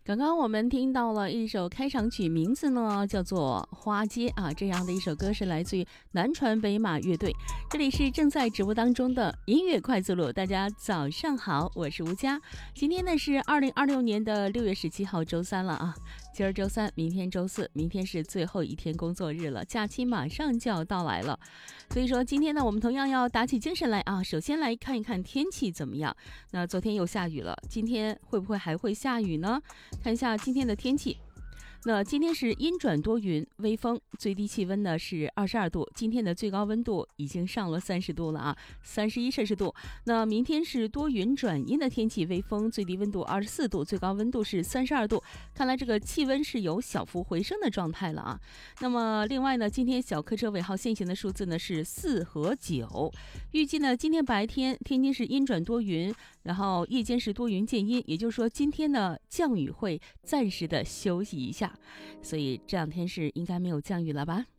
刚刚我们听到了一首开场曲，名字呢叫做《花街》啊，这样的一首歌是来自于南船北马乐队。这里是正在直播当中的音乐快速路，大家早上好，我是吴佳。今天呢是2026年的6月17号，周三了啊。今儿周三，明天周四，明天是最后一天工作日了，假期马上就要到来了。所以说今天呢，我们同样要打起精神来啊。首先来看一看天气怎么样。那昨天又下雨了，今天会不会还会下雨呢？看一下今天的天气。那今天是阴转多云，微风，最低气温呢是22度，今天的最高温度已经上了30度了啊，31摄氏度。那明天是多云转阴的天气，微风，最低温度24度，最高温度是32度。看来这个气温是有小幅回升的状态了啊。那么另外呢，今天小客车尾号限行的数字呢是4和9。预计呢今天白天天津是阴转多云，然后夜间是多云见阴，也就是说今天呢降雨会暂时的休息一下，所以这两天是应该没有降雨了吧。